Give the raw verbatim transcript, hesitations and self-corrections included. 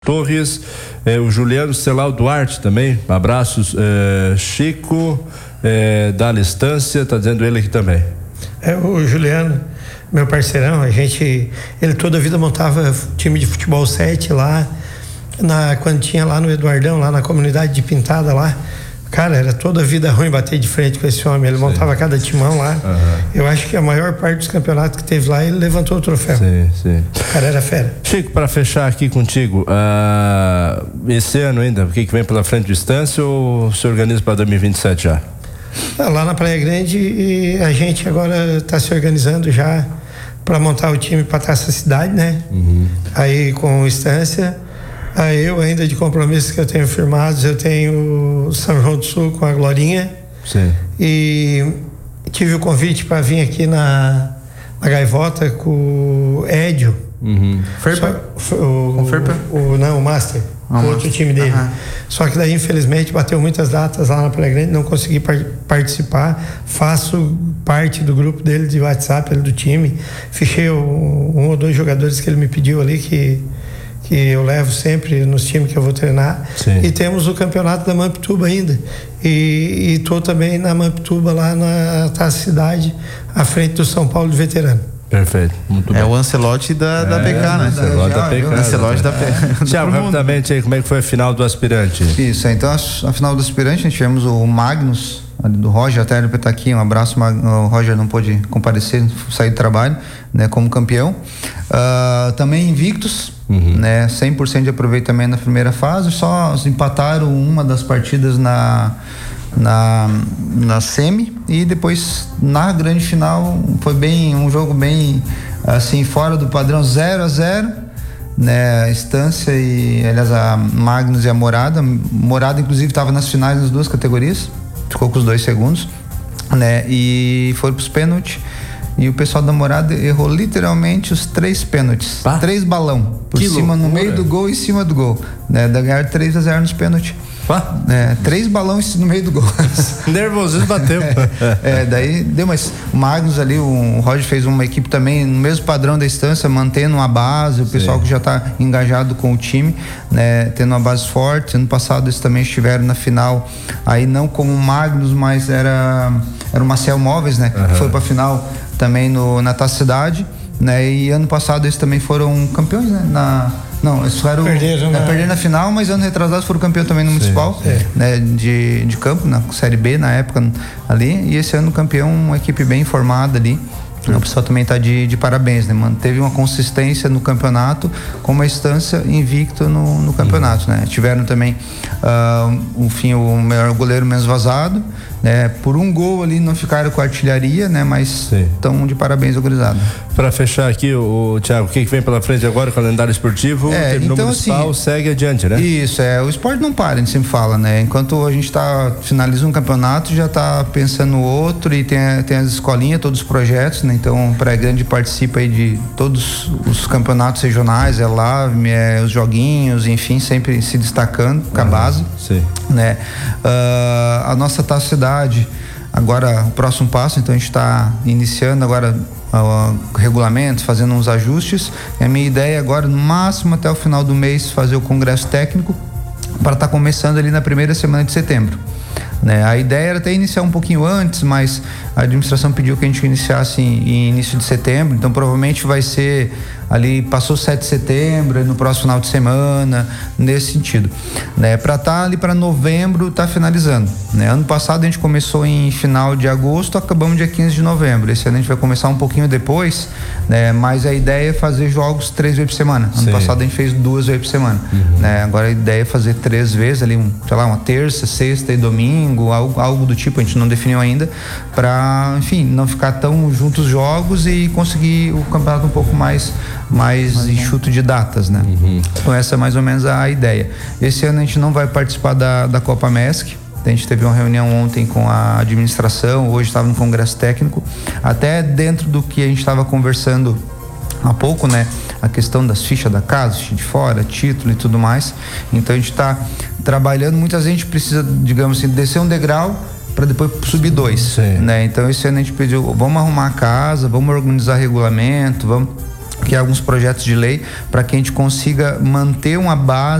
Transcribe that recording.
Torres, eh, o Juliano Celal Duarte também, abraços, eh, Chico, eh, da Estância, tá dizendo ele aqui também. É, o Juliano, meu parceirão, a gente, ele toda a vida montava time de futebol sete lá, na, quando tinha lá no Eduardão, lá na comunidade de Pintada lá. Cara, era toda a vida ruim bater de frente com esse homem. Ele sim. montava cada timão lá. Uhum. Eu acho que a maior parte dos campeonatos que teve lá, ele levantou o troféu. Sim, sim. O cara era fera. Chico, para fechar aqui contigo, uh, esse ano ainda, o que, que vem pela frente de Estância ou se organiza para dois mil e vinte e sete já? Ah, lá na Praia Grande, e a gente agora está se organizando já para montar o time para Taça Cidade, né? Uhum. Aí com Estância. Aí eu ainda de compromissos que eu tenho firmados, eu tenho São João do Sul com a Glorinha. Sim. E tive o convite para vir aqui na, na Gaivota com o Édio. Uhum. Ferpa? Só, o, com Ferpa? O, não, o Master. Ah, o outro time dele. Uhum. Só que daí, infelizmente, bateu muitas datas lá na Praia Grande, não consegui par- participar. Faço parte do grupo dele de WhatsApp, ele do time. Fichei o, um ou dois jogadores que ele me pediu ali que que eu levo sempre nos times que eu vou treinar. Sim. E temos o campeonato da Mampituba ainda. E estou também na Mampituba, lá na Taça Cidade, à frente do São Paulo de Veterano. Perfeito, muito é bem. O Ancelotti da, é, da P K, né? Ancelotti da P K. Ancelotti da P K. Tiago, rapidamente aí, como é que foi a final do aspirante? Isso, então a, a final do aspirante, a gente tivemos o Magnus, do Roger, até ele tá aqui, um abraço, o Roger não pôde comparecer, sair do trabalho, né, como campeão. Uh, também invictos, uhum. né, cem por cento de aproveitamento na primeira fase, só empataram uma das partidas na, na, na semi, e depois na grande final foi bem, um jogo bem assim, fora do padrão, zero a zero, né, a Estância e, aliás, a Magnus e a Morada, Morada inclusive estava nas finais nas duas categorias, ficou com os dois segundos, né? E foram pros pênaltis. E o pessoal da Morada errou literalmente os três pênaltis. Pá. Três balão. Por que cima, loucura. No meio do gol e em cima do gol. Né? Da ganhar três a zero nos pênaltis. É, três balões no meio do gol. Nervosismo bateu. É, é, daí deu, mas o Magnus ali, o, o Roger fez uma equipe também no mesmo padrão da Estância, mantendo uma base, o Sim. pessoal que já está engajado com o time, né, tendo uma base forte. Ano passado eles também estiveram na final, aí não como o Magnus, mas era, era o Marcel Móveis, né? Uhum. Que foi pra final também no, na Taça Cidade, né? E ano passado eles também foram campeões, né? Na Não, eles foram perderam, né? perder na final, mas ano retrasado foram campeão também no sim, municipal, sim. Né, de, de campo, na Série B na época ali, e esse ano campeão, uma equipe bem formada ali. Sim. O pessoal também está de, de parabéns, né? Manteve uma consistência no campeonato, com uma Estância invicta no, no campeonato, uhum. né? Tiveram também, uh, enfim, o melhor goleiro menos vazado, né? Por um gol ali não ficaram com a artilharia, né? Mas estão de parabéns ao gurizada. Para fechar aqui, o, o Thiago, o que, que vem pela frente agora? O calendário esportivo, é, terminou então, municipal, assim, segue adiante, né? Isso, é, o esporte não para, a gente sempre fala, né? Enquanto a gente está finaliza um campeonato, já está pensando no outro, e tem, tem as escolinhas, todos os projetos, né? Então, Praia Grande participa aí de todos os campeonatos regionais, é lá, é, os joguinhos, enfim, sempre se destacando com a base. Sim. Né? Uh, a nossa Taça Cidade, agora o próximo passo, então a gente está iniciando agora o regulamento, fazendo uns ajustes. A minha ideia agora, no máximo até o final do mês, fazer o congresso técnico para estar tá começando ali na primeira semana de setembro. Né? A ideia era até iniciar um pouquinho antes, mas a administração pediu que a gente iniciasse em, em início de setembro, então provavelmente vai ser ali, passou sete de setembro, no próximo final de semana, nesse sentido, né? Para estar tá ali para novembro, tá finalizando, né? Ano passado a gente começou em final de agosto, acabamos dia quinze de novembro. Esse ano a gente vai começar um pouquinho depois, né? Mas a ideia é fazer jogos três vezes por semana. Ano Sim. passado a gente fez duas vezes por semana, uhum. né? Agora a ideia é fazer três vezes ali, um, sei lá, uma terça, sexta e domingo, algo, algo do tipo, a gente não definiu ainda, para, enfim, não ficar tão juntos os jogos e conseguir o campeonato um pouco mais mais Mas, enxuto de datas, né? Uhum. Então essa é mais ou menos a ideia. Esse ano a gente não vai participar da, da Copa Mesc. A gente teve uma reunião ontem com a administração, hoje estava no congresso técnico, até dentro do que a gente estava conversando há pouco, né? A questão das fichas da casa, ficha de fora, título e tudo mais. Então a gente está trabalhando, muita gente precisa, digamos assim, descer um degrau para depois subir dois, Sim. né? Então esse ano a gente pediu, vamos arrumar a casa, vamos organizar regulamento, vamos criar alguns projetos de lei para que a gente consiga manter uma base